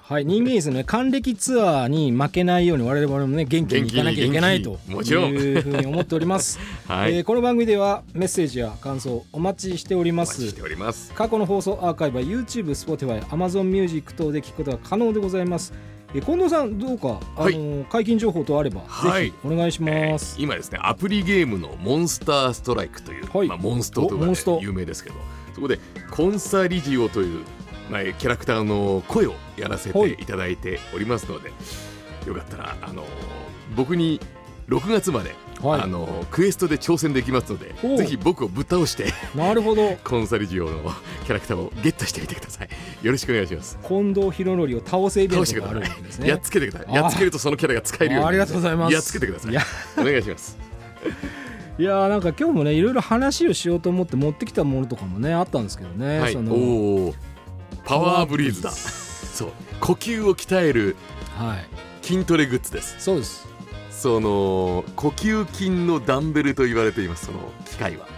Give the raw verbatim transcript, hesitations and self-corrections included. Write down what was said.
はい、人間ですね、還暦ツアーに負けないように我々もね元気にいかなきゃいけないというふうに思っております、はいえー、この番組ではメッセージや感想お待ちしております。 お待ちしております。 過去の放送アーカイブは YouTube、Spotify、Amazon Music 等で聞くことが可能でございます。えー、近藤さんどうか、あのーはい、解禁情報等あれば、はい、ぜひお願いします、 えー、今ですねアプリゲームのモンスターストライクという、はいまあ、モンストとか、ね、有名ですけど、そこでコンサリジオというまあ、キャラクターの声をやらせていただいておりますので、よかったらあの僕にろくがつまで、はい、あのクエストで挑戦できますので、ぜひ僕をぶっ倒してなるほどコンサリジオのキャラクターをゲットしてみてください。よろしくお願いします。 近藤博則を倒せイベントがあるんですね。 やっつけてください。やっつけるとそのキャラが使えるように。 ありがとうございます。 やっつけてください。お願いします。 いやーなんか今日もねいろいろ話をしようと思って持ってきたものとかもねあったんですけどね、 はい、 そのおーパワーブリーズだ。そう呼吸を鍛える筋トレグッズです、 はい、そうです。 その呼吸筋のダンベルと言われています。その機械は